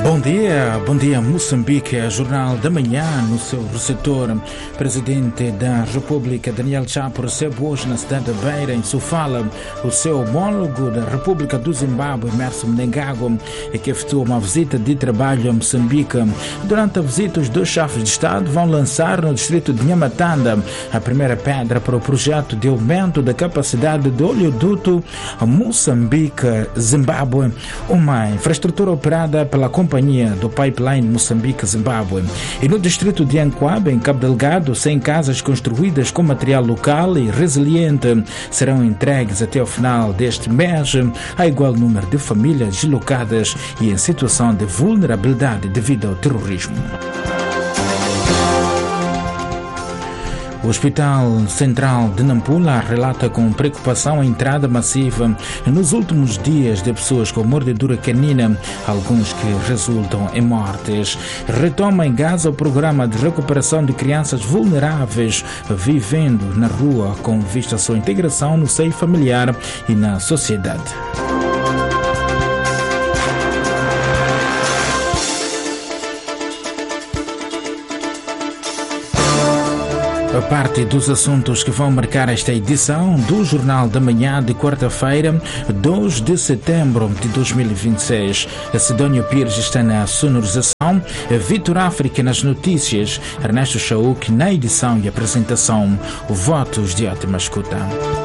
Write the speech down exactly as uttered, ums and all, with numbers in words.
Bom dia, bom dia Moçambique, Jornal da Manhã no seu receptor. Presidente da República Daniel Chapo recebe hoje na cidade de Beira, em Sofala, o seu homólogo da República do Zimbábue, Emmerson Mnangagwa, que efetuou uma visita de trabalho a Moçambique. Durante a visita, os dois chefes de Estado vão lançar no distrito de Nhamatanda a primeira pedra para o projeto de aumento da capacidade de oleoduto Moçambique-Zimbábue, uma infraestrutura operada pela companhia do Pipeline Moçambique-Zimbábue. E no distrito de Anquabe, em Cabo Delgado, cem casas construídas com material local e resiliente serão entregues até o final deste mês a igual número de famílias deslocadas e em situação de vulnerabilidade devido ao terrorismo. O Hospital Central de Nampula relata com preocupação a entrada massiva nos últimos dias de pessoas com mordedura canina, alguns que resultam em mortes. Retoma em Gaza o programa de recuperação de crianças vulneráveis vivendo na rua com vista à sua integração no seio familiar e na sociedade. A parte dos assuntos que vão marcar esta edição do Jornal da Manhã de quarta-feira, dois de setembro de dois mil e vinte e seis. A Sidónio Pires está na sonorização, Vitor África nas notícias, Ernesto Chauk na edição e apresentação. Votos de ótima escuta.